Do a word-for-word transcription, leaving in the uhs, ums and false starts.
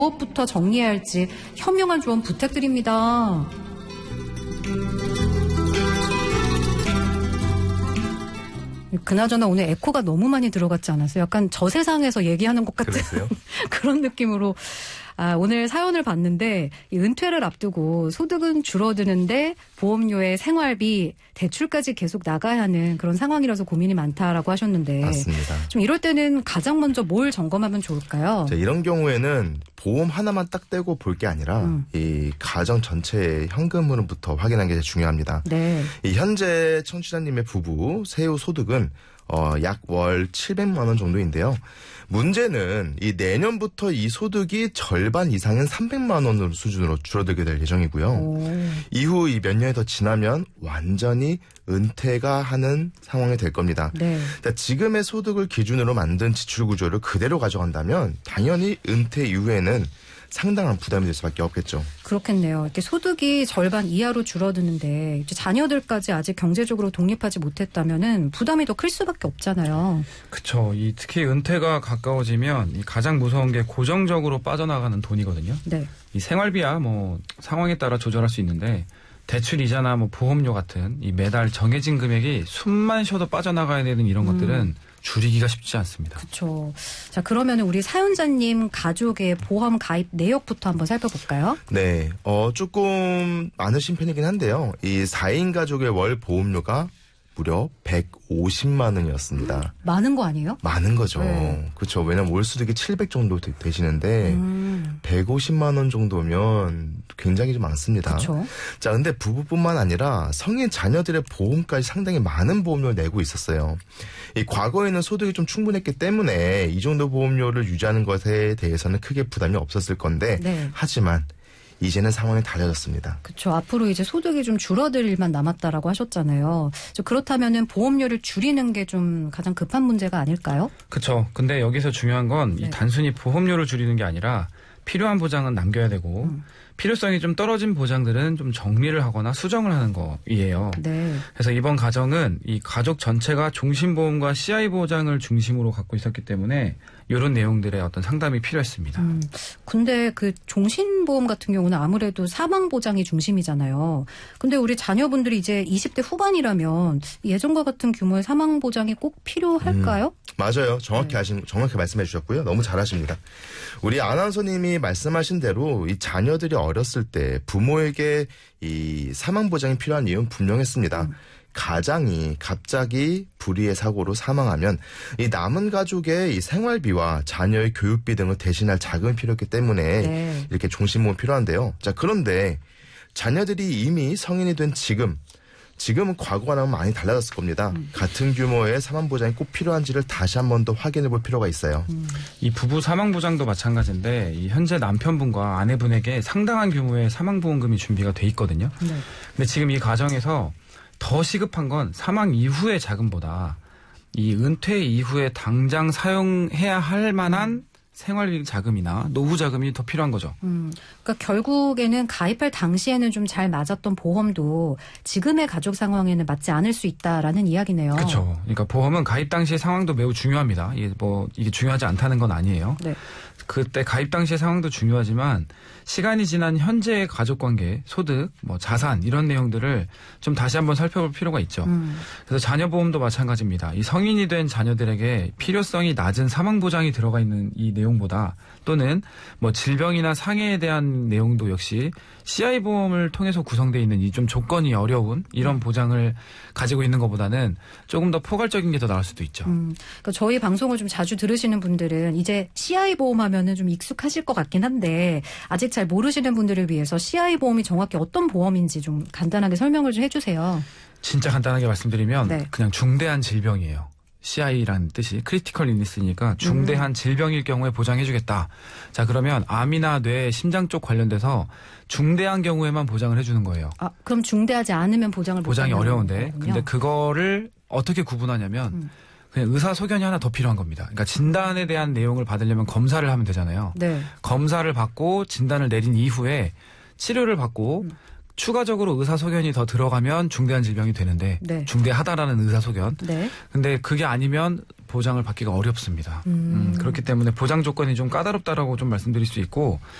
무엇부터 정리해야 할지 현명한 조언 부탁드립니다. 그나저나 오늘 에코가 너무 많이 들어갔지 않았어요? 약간 저 세상에서 얘기하는 것 같은 그런 느낌으로. 아, 오늘 사연을 봤는데 이 은퇴를 앞두고 소득은 줄어드는데 보험료에 생활비, 대출까지 계속 나가야 하는 그런 상황이라서 고민이 많다라고 하셨는데. 맞습니다. 좀 이럴 때는 가장 먼저 뭘 점검하면 좋을까요? 자, 이런 경우에는 보험 하나만 딱 떼고 볼 게 아니라 음. 이 가정 전체의 현금 흐름부터 확인하는 게 중요합니다. 네. 이 현재 청취자님의 부부 세후 소득은 어, 약 월 칠백만 원 정도인데요. 문제는 이 내년부터 이 소득이 절반 이상인 삼백만 원 수준으로 줄어들게 될 예정이고요. 오. 이후 이 몇 년이 더 지나면 완전히 은퇴가 하는 상황이 될 겁니다. 네. 그러니까 지금의 소득을 기준으로 만든 지출 구조를 그대로 가져간다면 당연히 은퇴 이후에는 상당한 부담이 될 수밖에 없겠죠. 그렇겠네요. 이렇게 소득이 절반 이하로 줄어드는데 이제 자녀들까지 아직 경제적으로 독립하지 못했다면은 부담이 더 클 수밖에 없잖아요. 그렇죠. 이 특히 은퇴가 가까워지면 이 가장 무서운 게 고정적으로 빠져나가는 돈이거든요. 네. 이 생활비야 뭐 상황에 따라 조절할 수 있는데 대출 이자나 뭐 보험료 같은 이 매달 정해진 금액이 숨만 쉬어도 빠져나가야 되는 이런 음. 것들은 줄이기가 쉽지 않습니다. 그렇죠. 자, 그러면 우리 사연자님 가족의 보험 가입 내역부터 한번 살펴볼까요? 네, 어 조금 많으신 편이긴 한데요. 이 사 인 가족의 월 보험료가 무려 백오십만 원이었습니다. 많은 거 아니에요? 많은 거죠. 네. 그렇죠. 왜냐면 월 수득이 칠백 정도 되, 되시는데 음. 백오십만 원 정도면 굉장히 좀 많습니다. 그렇죠. 자, 근데 부부뿐만 아니라 성인 자녀들의 보험까지 상당히 많은 보험료를 내고 있었어요. 이 과거에는 소득이 좀 충분했기 때문에 이 정도 보험료를 유지하는 것에 대해서는 크게 부담이 없었을 건데 네. 하지만 이제는 상황이 달라졌습니다. 그렇죠. 앞으로 이제 소득이 좀 줄어들 일만 남았다라고 하셨잖아요. 그렇다면은 보험료를 줄이는 게 좀 가장 급한 문제가 아닐까요? 그렇죠. 근데 여기서 중요한 건 이 네. 단순히 보험료를 줄이는 게 아니라 필요한 보장은 남겨야 되고 음. 필요성이 좀 떨어진 보장들은 좀 정리를 하거나 수정을 하는 거이에요. 네. 그래서 이번 가정은 이 가족 전체가 종신보험과 씨아이 보장을 중심으로 갖고 있었기 때문에 이런 내용들의 어떤 상담이 필요했습니다. 음, 근데 그 종신보험 같은 경우는 아무래도 사망보장이 중심이잖아요. 근데 우리 자녀분들이 이제 이십 대 후반이라면 예전과 같은 규모의 사망보장이 꼭 필요할까요? 음, 맞아요. 정확히 네. 하신, 정확히 말씀해 주셨고요. 너무 잘하십니다. 우리 아나운서님이 말씀하신 대로 이 자녀들이 어렸을 때 부모에게 이 사망보장이 필요한 이유는 분명했습니다. 음. 가장이 갑자기 불의의 사고로 사망하면 이 남은 가족의 이 생활비와 자녀의 교육비 등을 대신할 자금이 필요했기 때문에 네. 이렇게 종신보험이 필요한데요. 자, 그런데 자녀들이 이미 성인이 된 지금 지금은 과거와는 많이 달라졌을 겁니다. 음. 같은 규모의 사망보장이 꼭 필요한지를 다시 한 번 더 확인해 볼 필요가 있어요. 음. 이 부부 사망보장도 마찬가지인데 이 현재 남편분과 아내분에게 상당한 규모의 사망보험금이 준비가 돼 있거든요. 네. 근데 지금 이 가정에서 더 시급한 건 사망 이후의 자금보다 이 은퇴 이후에 당장 사용해야 할 만한 생활비 자금이나 노후 자금이 더 필요한 거죠. 음, 그러니까 결국에는 가입할 당시에는 좀 잘 맞았던 보험도 지금의 가족 상황에는 맞지 않을 수 있다라는 이야기네요. 그렇죠. 그러니까 보험은 가입 당시의 상황도 매우 중요합니다. 이게 뭐 이게 중요하지 않다는 건 아니에요. 네. 그때 가입 당시의 상황도 중요하지만 시간이 지난 현재의 가족관계, 소득, 뭐 자산 이런 내용들을 좀 다시 한번 살펴볼 필요가 있죠. 음. 그래서 자녀보험도 마찬가지입니다. 이 성인이 된 자녀들에게 필요성이 낮은 사망보장이 들어가 있는 이 내용보다 또는 뭐 질병이나 상해에 대한 내용도 역시 씨아이 보험을 통해서 구성되어 있는 이 좀 조건이 어려운 이런 보장을 가지고 있는 것보다는 조금 더 포괄적인 게 더 나을 수도 있죠. 음, 그러니까 저희 방송을 좀 자주 들으시는 분들은 이제 씨아이 보험하면은 좀 익숙하실 것 같긴 한데 아직 잘 모르시는 분들을 위해서 씨아이 보험이 정확히 어떤 보험인지 좀 간단하게 설명을 좀 해주세요. 진짜 간단하게 말씀드리면 네. 그냥 중대한 질병이에요. 씨아이라는 뜻이 크리티컬 일니스니까 중대한 음. 질병일 경우에 보장해주겠다. 자, 그러면 암이나 뇌, 심장 쪽 관련돼서 중대한 경우에만 보장을 해주는 거예요. 아, 그럼 중대하지 않으면 보장을 보장이 어려운데, 거군요. 근데 그거를 어떻게 구분하냐면 음. 그냥 의사 소견이 하나 더 필요한 겁니다. 그러니까 진단에 대한 내용을 받으려면 검사를 하면 되잖아요. 네. 검사를 받고 진단을 내린 이후에 치료를 받고 음. 추가적으로 의사소견이 더 들어가면 중대한 질병이 되는데 네. 중대하다라는 의사소견. 네. 근데 그게 아니면 보장을 받기가 어렵습니다. 음. 음, 그렇기 때문에 보장 조건이 좀 까다롭다라고 좀 말씀드릴 수 있고